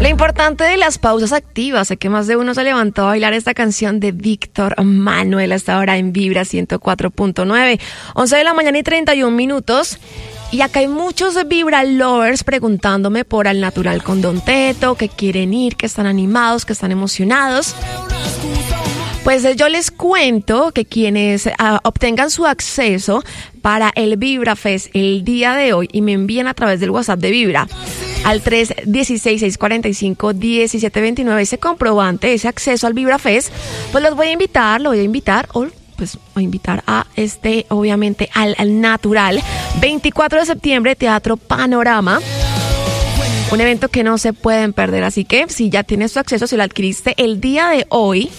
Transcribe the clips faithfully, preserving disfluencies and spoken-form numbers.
Lo importante de las pausas activas, sé que más de uno se levantó a bailar esta canción de Víctor Manuel hasta ahora en Vibra ciento cuatro punto nueve, once de la mañana y treinta y un minutos. Y acá hay muchos Vibra Lovers preguntándome por Al Natural con Don Teto, que quieren ir, que están animados, que están emocionados. Pues yo les cuento que quienes uh, obtengan su acceso para el Vibra Fest el día de hoy y me envíen a través del WhatsApp de Vibra al tres uno seis, seis cuatro cinco, uno siete dos nueve ese comprobante, ese acceso al Vibra Fest, pues los voy a invitar, lo voy a invitar, o pues voy a invitar a este, obviamente, al, al Natural, veinticuatro de septiembre, Teatro Panorama. Un evento que no se pueden perder, así que si ya tienes tu acceso, si lo adquiriste el día de hoy,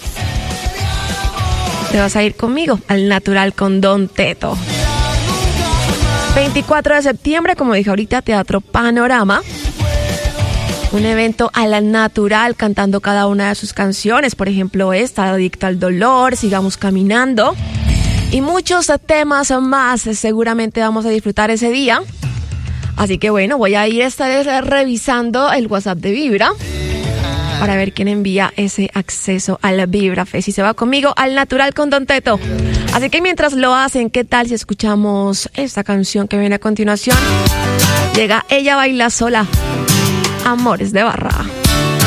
te vas a ir conmigo al Natural con Don Teto. veinticuatro de septiembre, como dije ahorita, Teatro Panorama. Un evento a la natural, cantando cada una de sus canciones. Por ejemplo, esta, Adicto al Dolor, Sigamos Caminando. Y muchos temas más. Seguramente vamos a disfrutar ese día. Así que bueno, voy a ir esta vez revisando el WhatsApp de Vibra para ver quién envía ese acceso a la Vibra Fest. Y se va conmigo al Natural con Don Teto. Así que mientras lo hacen, ¿qué tal si escuchamos esta canción que viene a continuación? Llega Ella Baila Sola, Amores de Barra.